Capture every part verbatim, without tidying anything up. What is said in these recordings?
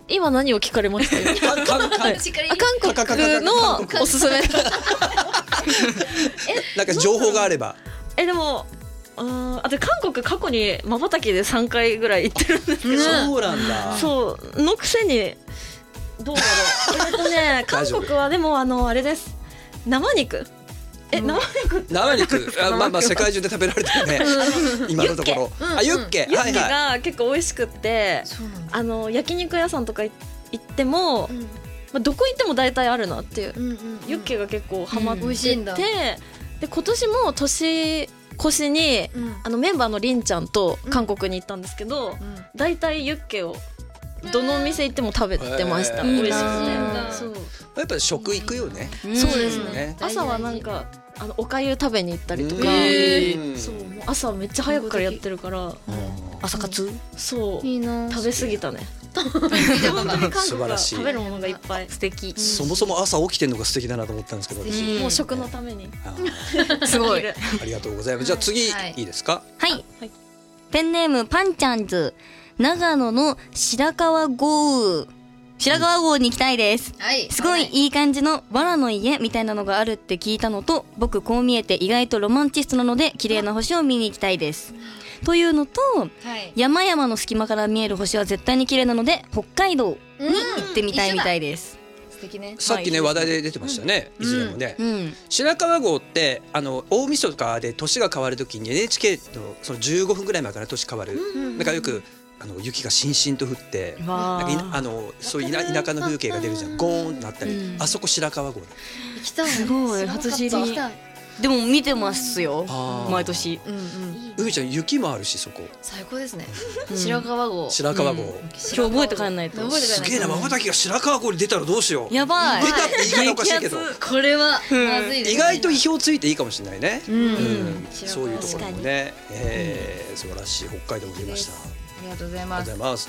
今何を聞かれましたよ。 かかんかん韓国のおすすめ。 なんか情報があれば。 えでもああで韓国過去に瞬きでさんかいぐらい行ってるんですけど、 そうなんだ。 そうのくせにどうだろう。えっとね韓国はでもあのあれです。生肉。え、生肉生肉あまあまあ世界中で食べられてるね今のところ。あユッケユッケが結構美味しくって、あの焼肉屋さんとか行っても、まあどこ行っても大体あるなっていうユッケが結構ハマってて、で今年も年越しにあのメンバーのりんちゃんと韓国に行ったんですけど、大体ユッケをどのお店行っても食べてました。美味しくて。そうやっぱり食行くよね。 そうですね。朝はなんかあのおかゆ食べに行ったりとか、そうもう朝めっちゃ早くからやってるから朝活。そう食べ過ぎたね。本当に韓国は食べるものがいっぱい。素敵。 そもそも朝起きてるのが素敵だなと思ったんですけど、 もう食のために。 すごい。 ありがとうございます。じゃあ次いいですか。 はい。ペンネームパンちゃんズ。長野の白川郷白川郷に行きたいです、はい、すごいいい感じの藁の家みたいなのがあるって聞いたのと、僕こう見えて意外とロマンチストなので綺麗な星を見に行きたいですというのと、はい、山々の隙間から見える星は絶対に綺麗なので北海道に行ってみたいみたいです。 素敵ね。さっきね話題で出てましたね、いずれもね。白川郷ってあの大晦日で年が変わるときに エヌエイチケー のそのじゅうごふんぐらい前から年変わる、なんかよくあの雪がしんしんと降ってなんかあのそういう田舎の風景が出るじゃん、ゴーンとなったり、うん、あそこ白川郷で行きたい。すごい初知り。でも見てますよ毎年。 うみちゃん雪もあるしそこ最高ですね。白川郷白川郷今日覚えて帰らないと。 すげえな、瞬きが白川郷に出たらどうしよう。 やばい。 出たって言い方おかしいけどこれはまずいですね。 意外と意表ついていいかもしれないね。そういうところもね素晴らしい。北海道も出ました。 ありがとうございます。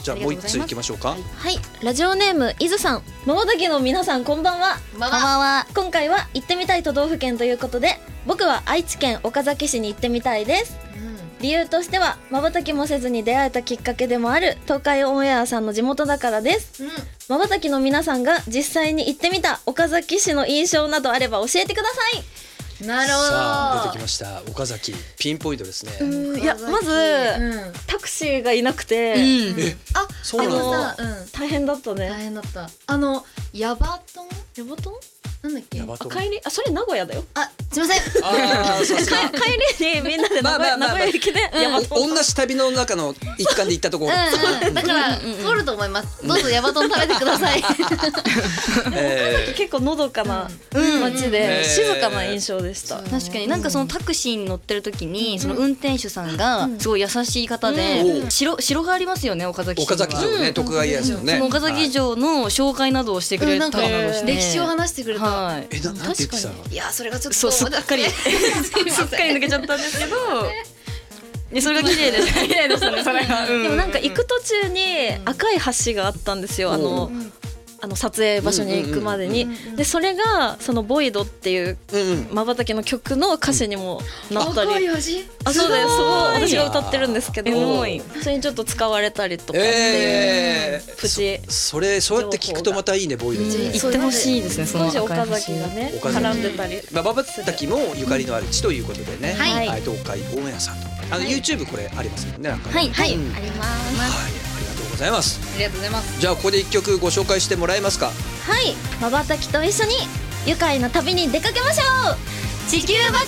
じゃあもう一ついきましょうか。 はい、ラジオネーム伊豆さん、瞬きの皆さんこんばんは。 こんばんは。 今回は行ってみたい都道府県ということで、僕は愛知県岡崎市に行ってみたいです、うん、理由としては瞬きもせずに出会えたきっかけでもある東海オンエアさんの地元だからです。瞬きの皆さんが実際に行ってみた岡崎市の印象などあれば教えてください。 なるほど。 さあ出てきました岡崎、ピンポイントですね。 いやまず、うん、タクシーがいなくて、うん、 えあそうなんだ。 大変だったね。 大変だった。あのヤバトンヤバトンなんだっけ。 帰りあそれ名古屋だよ。 あすみません。 あさすが。 帰りにみんなで名古屋名古屋駅でヤバトン。 同じ旅の中の一環で行ったところ。 だから通ると思います。どうぞヤバトン食べてください。 岡崎結構のどかな街で静かな印象でした。 確かになんかそのタクシーに乗ってる時にその運転手さんがすごい優しい方で、城城がありますよね岡崎市には。 岡崎城ね、徳川家康のね。 その岡崎城の紹介などをしてくれたりなどして歴史を話してくれた。 えななんて言ってたの。 いやそれがちょっとそうすっかりすっかり抜けちゃったんですけど、それが綺麗です。綺麗ですねそれが。 でもなんか行く途中に赤い橋があったんですよ。あのあの撮影場所に行くまでに。でそれがそのボイドっていう瞬きの曲の歌詞にもなったり。あそうです。そう私が歌ってるんですけど、それにちょっと使われたりとかっていうプチ。 それそうやって聞くとまたいいねボイド。 行ってほしいですね。その岡崎がね絡んでたり。 まあ瞬きもゆかりのある地ということでね。はい。東海オンエアさんとあの YouTube これありますもんね。 はいはいあります。 ございます。 ありがとうございます。 じゃあここで一曲ご紹介してもらえますか。 はい、瞬きと一緒に愉快な旅に出かけましょう。地球爆